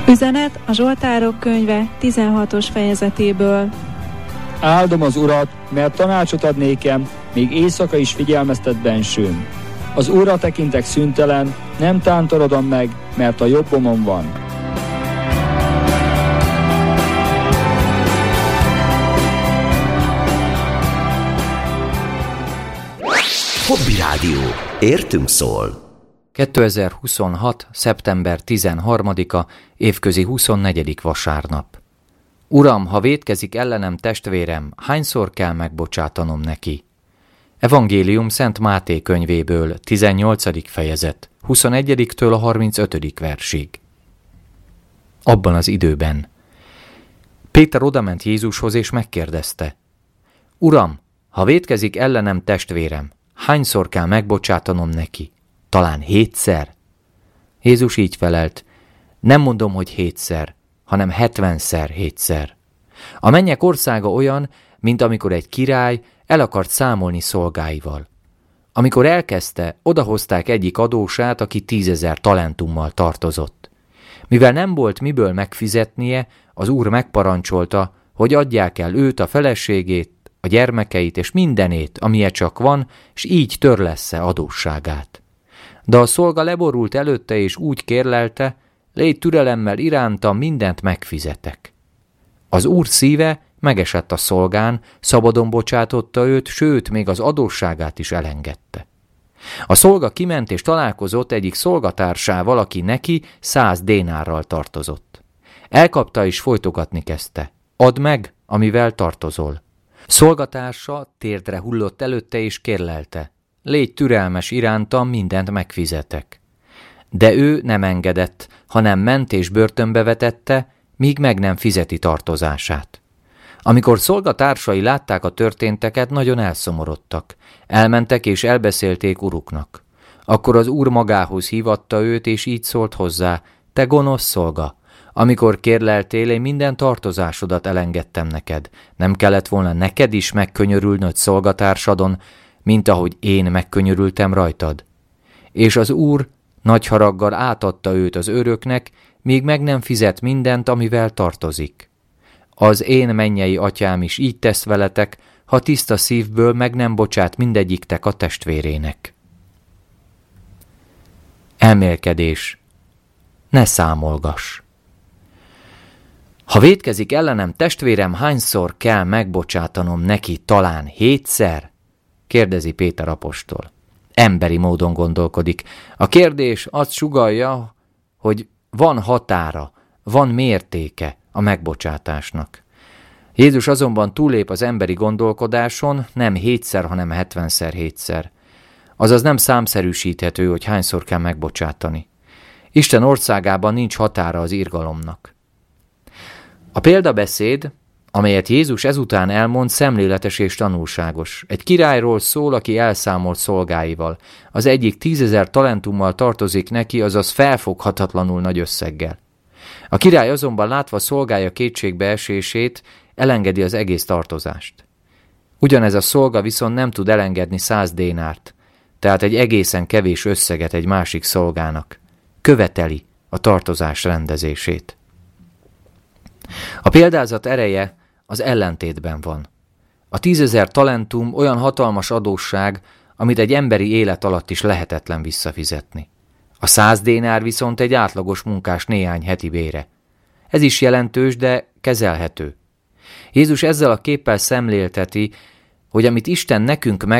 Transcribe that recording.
Üzenet a Zsoltárok könyve 16-os fejezetéből. Áldom az Urat, mert tanácsot ad nékem, még éjszaka is figyelmeztet bensőm. Az Úrra tekintek szüntelen, nem tántorodom meg, mert a jobbomon van. Hobby Rádió. Értünk szól. 2026. szeptember 13-a, évközi 24. vasárnap. Uram, ha vétkezik ellenem testvérem, hányszor kell megbocsátanom neki? Evangélium Szent Máté könyvéből, 18. fejezet, 21-től a 35. versig. Abban az időben Péter odament Jézushoz és megkérdezte: Uram, ha vétkezik ellenem testvérem, hányszor kell megbocsátanom neki? Talán 7-szer? Jézus így felelt: nem mondom, hogy 7-szer, hanem 70-szer 7-szer. A mennyek országa olyan, mint amikor egy király el akart számolni szolgáival. Amikor elkezdte, odahozták egyik adósát, aki 10 000 talentummal tartozott. Mivel nem volt miből megfizetnie, az úr megparancsolta, hogy adják el őt, a feleségét, a gyermekeit és mindenét, amilyen csak van, s így törlessze adósságát. De a szolga leborult előtte és úgy kérlelte: légy türelemmel irántam, mindent megfizetek. Az úr szíve megesett a szolgán, szabadon bocsátotta őt, sőt, még az adósságát is elengedte. A szolga kiment és találkozott egyik szolgatársával, aki neki 100 dénárral tartozott. Elkapta és folytogatni kezdte: add meg, amivel tartozol. Szolgatársa térdre hullott előtte és kérlelte: légy türelmes irántam, mindent megfizetek. De ő nem engedett, hanem ment és börtönbe vetette, míg meg nem fizeti tartozását. Amikor szolgatársai látták a történteket, nagyon elszomorodtak. Elmentek és elbeszélték uruknak. Akkor az úr magához hívatta őt, és így szólt hozzá: te gonosz szolga! Amikor kérleltél, én minden tartozásodat elengedtem neked. Nem kellett volna neked is megkönyörülnöd szolgatársadon, mint ahogy én megkönyörültem rajtad? És az úr nagy haraggal átadta őt az őröknek, míg meg nem fizet mindent, amivel tartozik. Az én mennyei atyám is így tesz veletek, ha tiszta szívből meg nem bocsát mindegyiktek a testvérének. Elmélkedés. Ne számolgass. Ha vétkezik ellenem testvérem, hányszor kell megbocsátanom neki? Talán 7-szer? Kérdezi Péter apostol. Emberi módon gondolkodik. A kérdés azt sugallja, hogy van határa, van mértéke a megbocsátásnak. Jézus azonban túllép az emberi gondolkodáson, nem 7-szer, hanem 70-szer 7-szer. Azaz nem számszerűsíthető, hogy hányszor kell megbocsátani. Isten országában nincs határa az irgalomnak. A példabeszéd, amelyet Jézus ezután elmond, szemléletes és tanulságos. Egy királyról szól, aki elszámolt szolgáival. Az egyik 10 000 talentummal tartozik neki, azaz felfoghatatlanul nagy összeggel. A király azonban látva szolgája kétségbeesését, elengedi az egész tartozást. Ugyanez a szolga viszont nem tud elengedni 100 dénárt, tehát egy egészen kevés összeget egy másik szolgának. Követeli a tartozás rendezését. A példázat ereje az ellentétben van. A 10 000 talentum olyan hatalmas adósság, amit egy emberi élet alatt is lehetetlen visszafizetni. A 100 dénár viszont egy átlagos munkás néhány heti bére. Ez is jelentős, de kezelhető. Jézus ezzel a képpel szemlélteti, hogy amit Isten nekünk